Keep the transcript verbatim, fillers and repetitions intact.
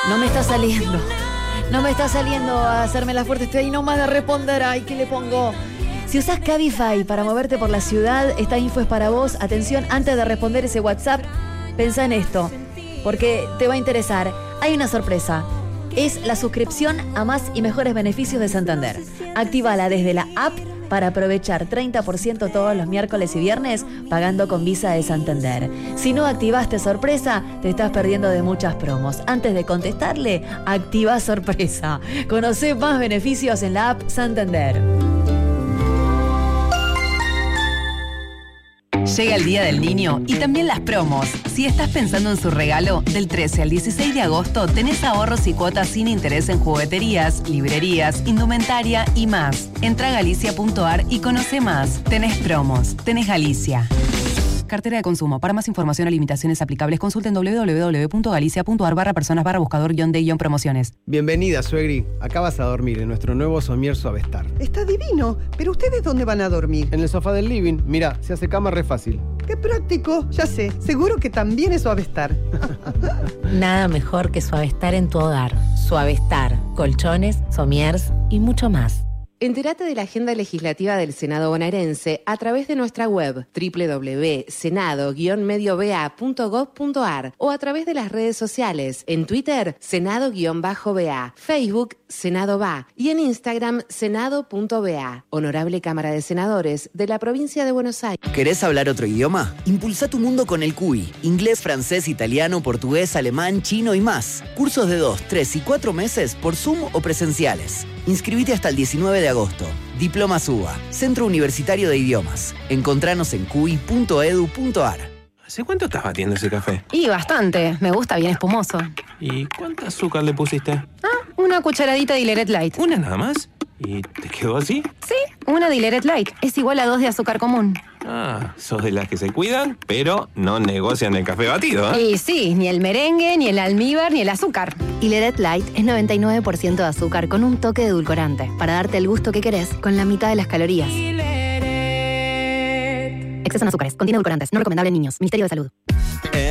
No me está saliendo. No me está saliendo a hacerme la fuerte. Estoy ahí nomás de responder. Ay, ¿qué le pongo? Si usás Cabify para moverte por la ciudad, esta info es para vos. Atención, antes de responder ese WhatsApp, pensá en esto, porque te va a interesar. Hay una sorpresa. Es la suscripción a más y mejores beneficios de Santander. Actívala desde la app para aprovechar treinta por ciento todos los miércoles y viernes pagando con Visa de Santander. Si no activaste sorpresa, te estás perdiendo de muchas promos. Antes de contestarle, activa sorpresa. Conocé más beneficios en la app Santander. Llega el Día del Niño y también las promos. Si estás pensando en su regalo, del trece al dieciséis de agosto tenés ahorros y cuotas sin interés en jugueterías, librerías, indumentaria y más. Entra a galicia punto ar y conoce más. Tenés promos. Tenés Galicia. Cartera de consumo. Para más información o limitaciones aplicables, consulten doble u doble u doble u punto galicia punto ar barra personas barra buscador guión de guión promociones. Bienvenida, suegri. Acá vas a dormir en nuestro nuevo somier Suavestar. Está divino. ¿Pero ustedes dónde van a dormir? En el sofá del living. Mira, se hace cama re fácil. ¡Qué práctico! Ya sé. Seguro que también es Suavestar. Nada mejor que Suavestar en tu hogar. Suavestar. Colchones, somiers y mucho más. Entérate de la agenda legislativa del Senado bonaerense a través de nuestra web doble u doble u doble u punto senado guión medio b a punto gov punto ar o a través de las redes sociales, en Twitter, Senado-B A, Facebook, Senado B A y en Instagram, Senado punto B A. Honorable Cámara de Senadores de la Provincia de Buenos Aires. ¿Querés hablar otro idioma? Impulsa tu mundo con el C U I. Inglés, francés, italiano, portugués, alemán, chino y más. Cursos de dos, tres y cuatro meses por Zoom o presenciales. Inscribite hasta el diecinueve de agosto. Diplomas U B A, Centro Universitario de Idiomas. Encontranos en cui punto edu punto ar. ¿Hace cuánto estás batiendo ese café? Y bastante. Me gusta bien espumoso. ¿Y cuánto azúcar le pusiste? Ah, una cucharadita de Dileret Light. ¿Una nada más? ¿Y te quedó así? Sí, una Dileret Light. Es igual a dos de azúcar común. Ah, sos de las que se cuidan, pero no negocian el café batido, ¿eh? Y sí, ni el merengue, ni el almíbar, ni el azúcar. Dileret Light es noventa y nueve por ciento de azúcar con un toque de edulcorante, para darte el gusto que querés con la mitad de las calorías. Exceso en azúcares, contiene edulcorantes, no recomendable en niños. Ministerio de Salud.